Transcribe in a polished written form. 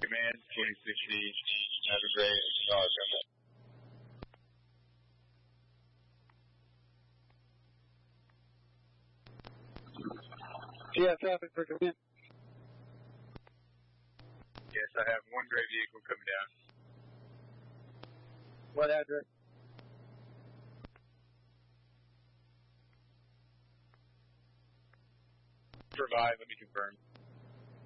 Command 2060. Have a great acknowledgement. Yeah, traffic for command. Yes, I have one gray vehicle coming down. What address? Provide, let me confirm.